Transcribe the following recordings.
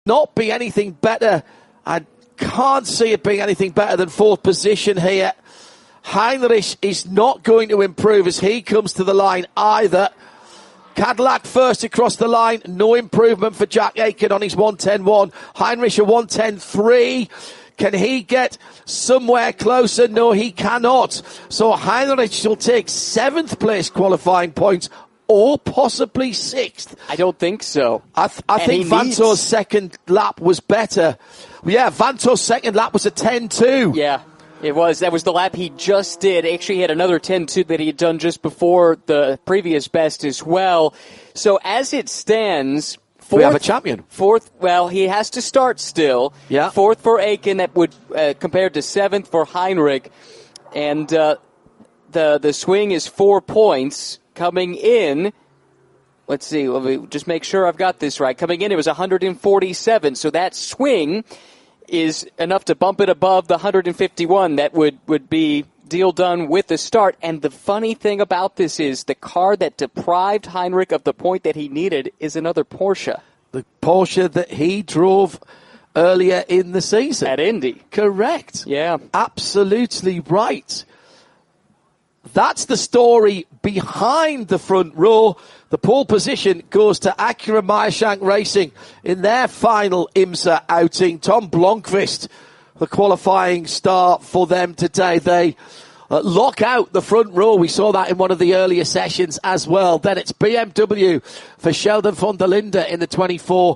not be anything better. I can't see it being anything better than fourth position here. Heinrich is not going to improve as he comes to the line either. Cadillac first across the line. No improvement for Jack Aitken on his 1:10.1. Heinrich a 1:10.3. Can he get somewhere closer? No, he cannot. So Heinrich will take 7th place qualifying points, or possibly 6th. I don't think so. I think Vanto's second lap was better. Yeah, Vanto's second lap was a 10.2. Yeah, it was. That was the lap he just did. Actually, he had another 10.2 that he had done just before the previous best as well. So as it stands, we have a champion. Fourth, well, he has to start still. Yeah. 4th for Aitken, that would compared to 7th for Heinrich. And the swing is 4 points. Coming in, let's see, let me just make sure I've got this right. Coming in, it was 147. So that swing is enough to bump it above the 151. That would be deal done with the start. And the funny thing about this is the car that deprived Heinrich of the point that he needed is another Porsche. The Porsche that he drove earlier in the season. At Indy. Correct. Yeah. Absolutely right. That's the story behind the front row. The pole position goes to Acura Meyershank Racing in their final IMSA outing. Tom Blomqvist, the qualifying star for them today. They lock out the front row. We saw that in one of the earlier sessions as well. Then it's BMW for Sheldon von der Linde in the 24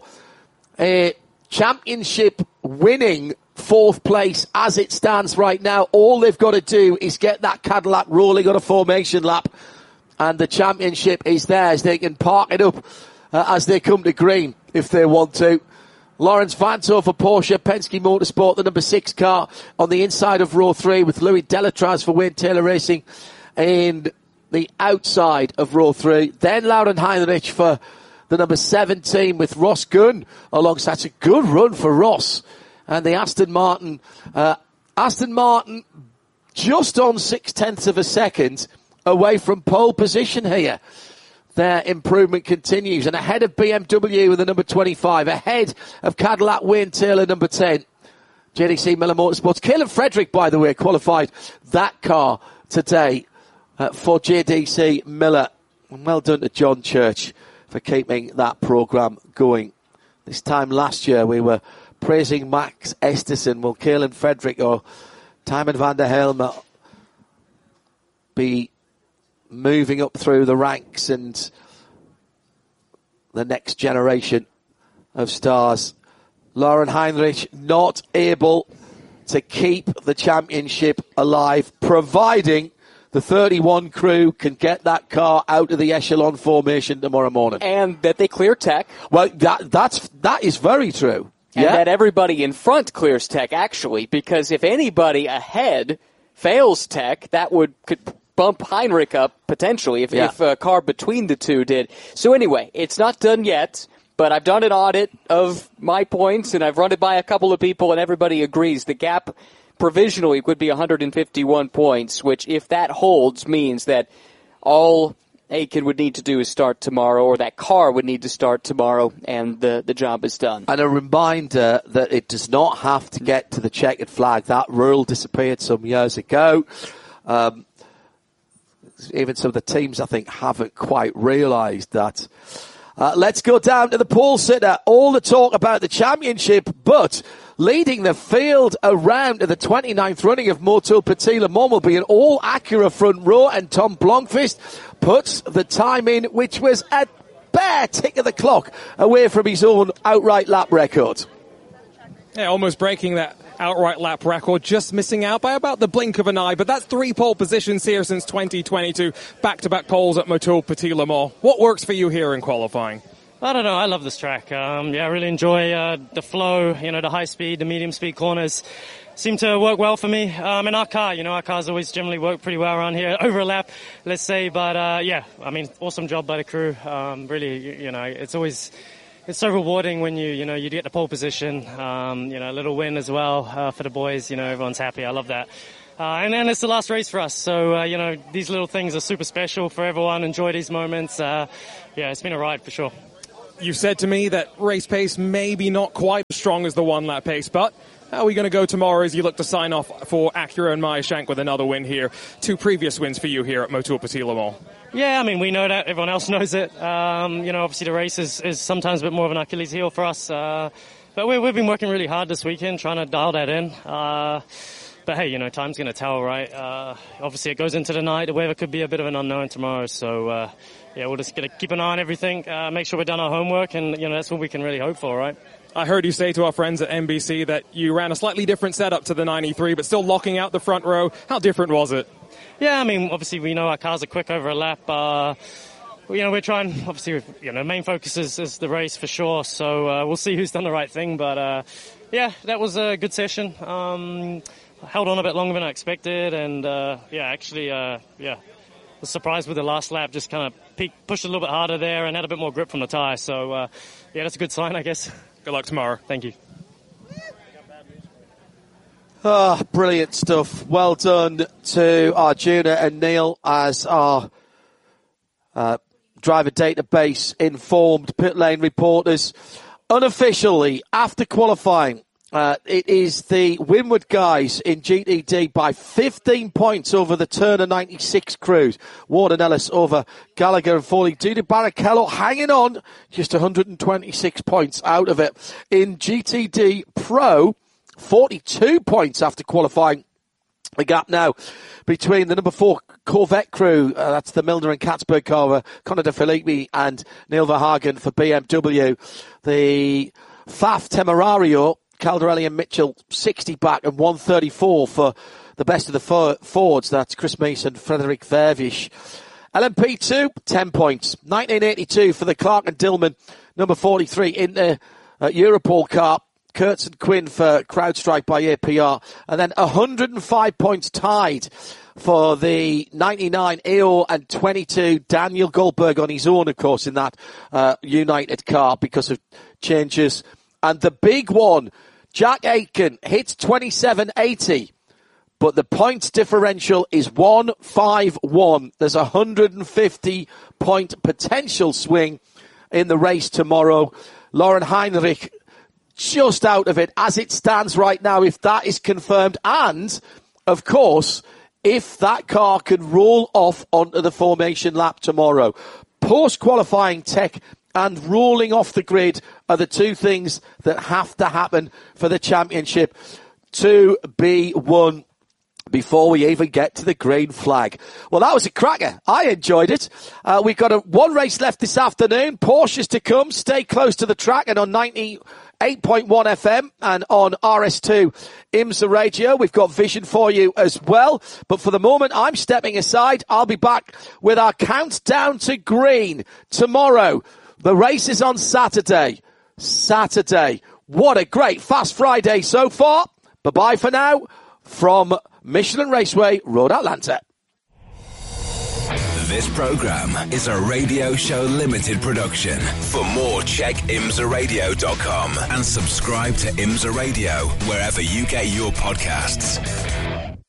championship winning 4th place as it stands right now. All they've got to do is get that Cadillac rolling on a formation lap, and the championship is theirs. They can park it up as they come to green if they want to. Lawrence Vanto for Porsche, Penske Motorsport, the number 6 car on the inside of row 3 with Louis Delatraz for Wayne Taylor Racing in the outside of row 3. Then Lauren Heinrich for the number 17 with Ross Gunn alongside. It's a good run for Ross. And the Aston Martin just on 0.6 of a second away from pole position here. Their improvement continues. And ahead of BMW with the number 25. Ahead of Cadillac Wayne Taylor, number 10. JDC Miller Motorsports. Caleb Frederick, by the way, qualified that car today for JDC Miller. And well done to John Church for keeping that programme going. This time last year we were praising Max Esterson. Will Caleb Frederick or Timon van der Helm be moving up through the ranks and the next generation of stars? Lauren Heinrich not able to keep the championship alive, providing the 31 crew can get that car out of the echelon formation tomorrow morning. And that they clear tech. Well, that is very true. And that everybody in front clears tech, actually, because if anybody ahead fails tech, that could bump Heinrich up, potentially, if a car between the two did. So anyway, it's not done yet, but I've done an audit of my points, and I've run it by a couple of people, and everybody agrees. The gap provisionally would be 151 points, which, if that holds, means that all Aitken would need to do is start tomorrow, or that car would need to start tomorrow, and the job is done. And a reminder that it does not have to get to the checkered flag. That rule disappeared some years ago. Even some of the teams, I think, haven't quite realised that. Let's go down to the pole sitter. All the talk about the championship, but leading the field around to the 29th running of Motul Petit Le Mans will be an all Acura front row, and Tom Blomqvist puts the time in, which was a bare tick of the clock away from his own outright lap record. Yeah, almost breaking that outright lap record, just missing out by about the blink of an eye. But that's 3 pole positions here since 2022. Back-to-back poles at Motul Petit Le Mans. What works for you here in qualifying? I don't know. I love this track. I really enjoy the flow, the high speed, the medium speed corners seem to work well for me. And our cars always generally work pretty well around here over a lap, let's say. But awesome job by the crew. Really, it's so rewarding when you get the pole position, a little win as well for the boys. Everyone's happy. I love that. And then it's the last race for us. So, these little things are super special for everyone. Enjoy these moments. It's been a ride for sure. You said to me that race pace maybe not quite as strong as the one-lap pace, but how are we going to go tomorrow as you look to sign off for Acura and Meyer Shank with another win here? 2 previous wins for you here at Motul Petit Le Mans. Yeah, I mean, we know that. Everyone else knows it. Obviously the race is sometimes a bit more of an Achilles heel for us. But we've been working really hard this weekend trying to dial that in. But hey, time's going to tell, right? Obviously it goes into the night. The weather could be a bit of an unknown tomorrow. So, we're just going to keep an eye on everything, make sure we've done our homework, and, that's what we can really hope for, right? I heard you say to our friends at NBC that you ran a slightly different setup to the 93, but still locking out the front row. How different was it? Yeah, I mean, obviously we know our cars are quick over a lap. We're trying, obviously, main focus is the race for sure. So we'll see who's done the right thing. But, that was a good session. Held on a bit longer than I expected. And, was surprised with the last lap. Just kind of pushed a little bit harder there and had a bit more grip from the tyre. So, that's a good sign, I guess. Good luck tomorrow. Thank you. Oh, brilliant stuff. Well done to Arjuna and Neil as our driver database informed pit lane reporters. Unofficially, after qualifying, it is the Winward guys in GTD by 15 points over the Turner 96 crews. Ward and Ellis over Gallagher and Foley. Didi Barrichello hanging on, just 126 points out of it. In GTD Pro, 42 points after qualifying. The gap now between the number 4 Corvette crew, that's the Milner and Katzberg car, Conor De Filippi and Neil Verhagen for BMW. The Faf Temerario, Caldarelli and Mitchell, 60 back and 134 for the best of the Fords. That's Chris Mason, Frederick Vervish. LMP2, 10 points. 1982 for the Clark and Dillman, number 43 in the Europol car. Kurtz and Quinn for CrowdStrike by APR. And then 105 points tied for the 99 Eeyore and 22 Daniel Goldberg on his own, of course, in that United car because of changes. And the big one, Jack Aitken hits 27.80, but the points differential is 151. There's a 150-point potential swing in the race tomorrow. Lauren Heinrich just out of it as it stands right now, if that is confirmed. And, of course, if that car can roll off onto the formation lap tomorrow. Post-qualifying tech and rolling off the grid are the 2 things that have to happen for the championship to be won before we even get to the green flag. Well, that was a cracker. I enjoyed it. We've got one race left this afternoon. Porsche's to come. Stay close to the track and on 98.1 FM and on RS2 IMSA Radio. We've got vision for you as well. But for the moment, I'm stepping aside. I'll be back with our countdown to green tomorrow. The race is on Saturday. What a great Fast Friday so far. Bye-bye for now from Michelin Raceway, Road Atlanta. This program is a Radio Show Limited production. For more, check imsaradio.com and subscribe to IMSA Radio wherever you get your podcasts.